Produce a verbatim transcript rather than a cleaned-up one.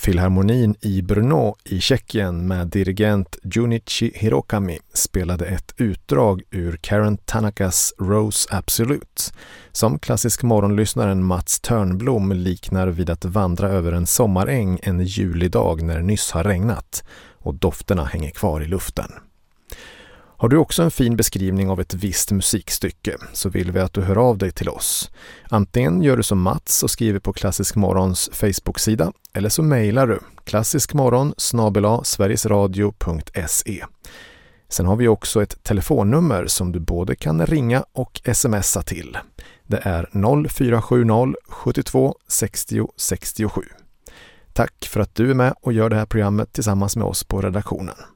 Filharmonin i Brno i Tjeckien med dirigent Junichi Hirokami spelade ett utdrag ur Karen Tanakas Rose Absolute, som klassisk morgonlyssnaren Mats Törnblom liknar vid att vandra över en sommaräng en julidag när det nyss har regnat och dofterna hänger kvar i luften. Har du också en fin beskrivning av ett visst musikstycke så vill vi att du hör av dig till oss. Antingen gör du som Mats och skriver på Klassisk Morgons Facebook-sida eller så mejlar du klassiskmorgon snabel-a sverigesradio punkt se. Sen har vi också ett telefonnummer som du både kan ringa och smsa till. Det är noll fyra sju noll sjuttiotvå sextio sextiosju. Tack för att du är med och gör det här programmet tillsammans med oss på redaktionen.